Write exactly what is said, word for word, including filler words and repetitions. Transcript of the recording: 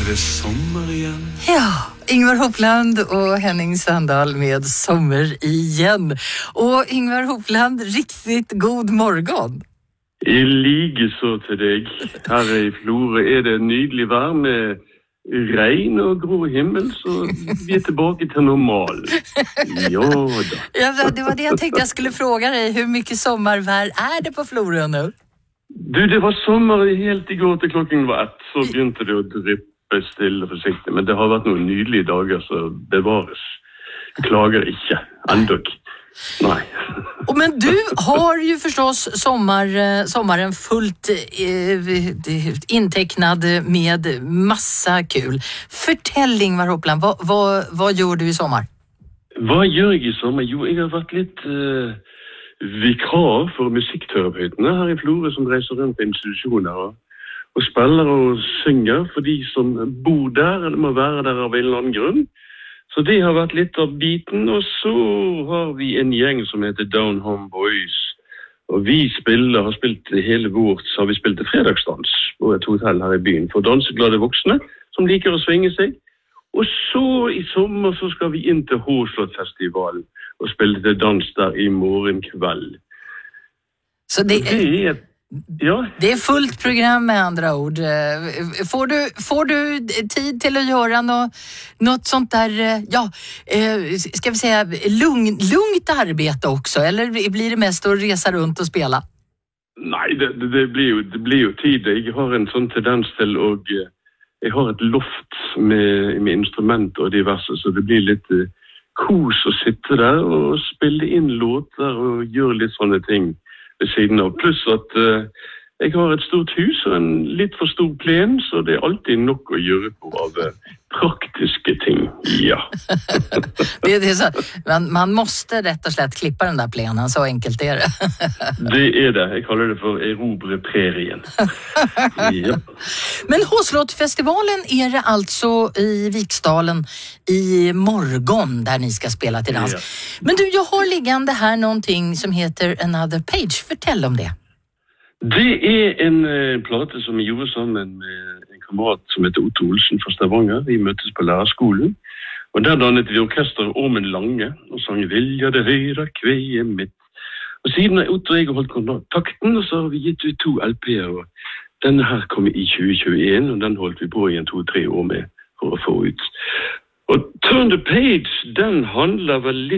det sommar igen. Ja, Ingvar Hopland och Henning Sandahl med Sommar igen. Och Ingvar Hopland, riktigt god morgon. I like så til deg. Her i Florø er det nydelig vær med regn og grå himmel, så vi er tilbake til normal. Ja da. Ja, det var det jag tänkte jag skulle fråga dig. Hur mycket sommarvär är det på Florø nu? Du, det var sommer helt i går til klokken var ett, så begynte det å dryppe stille forsiktig, men det har vært noen nydelige dager, så bevares. Klager ikke, endog. Nej. Men du har ju förstås sommar, sommaren fullt eh, intecknad med massa kul. Fortell Ingvar Hopland, vad, vad, vad gör du i sommar? Vad gör jag i sommar? Jo, jag har varit lite eh, vikar för musikterapeutene her i Florø som reiser rundt på institutioner og, og spiller og synger for de som bor der, eller må være der av en eller annen grunn. Så det har vært litt av biten, og så har vi en gjeng som heter Down Home Boys. Og vi spiller, har spilt hele vårt, så har vi spilt til fredagsdans på et hotell her i byen for danseglade voksne som liker å svinge seg. Og så i sommer så skal vi inn til Håslott-festivalen og spille til dans der i morgen kveld. Så det är... Det är Ja. Det är fullt program med andra ord. Får du, får du tid till att göra något, något sånt där, ja, ska vi säga lugn, lugnt arbete också? Eller blir det mest att resa runt och spela? Nej, det, det, blir jo, det blir jo tid. Jeg har en sånn tendens til, og jeg har et loft med, med instrumenter og diverse, så det blir litt kos å sitte der og spille inn låter og gjøre litt sånne ting ved siden av. Pluss at uh, jeg har et stort hus og en litt for stor plen, så det er alltid nok å gjøre på av uh, praktiske ting. Ja. det, det är så. Man, man måste rätt och slätt klippa den där plenen, så enkelt är det. Det är det. Jag kallar det för erobre prärien. Ja. Men Håslott-festivalen är det alltså i Viksdalen i morgon där ni ska spela till dans. Ja. Men du, jag har liggande här någonting som heter Another Page. Fortell om det. Det är en uh, plate som jag gjorde sammen med en kamrat som heter Otto Olsen fra Stavanger. Vi møttes på lærerskolen. Og der dannet vi orkester Åmen Lange og sang Vilja det høyre kveie mitt. Og siden har Otto og jeg holdt kontakten, og så har vi gitt ut to L P-er. Og denne her kom i tjue tjueen, og den holdt vi på i en to-tre år med for å få ut. Og Turn the Page, den handler vel litt